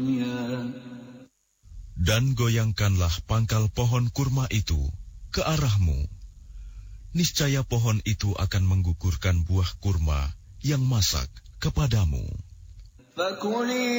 Dan goyangkanlah pangkal pohon kurma itu ke arahmu. Niscaya pohon itu akan menggugurkan buah kurma yang masak kepadamu.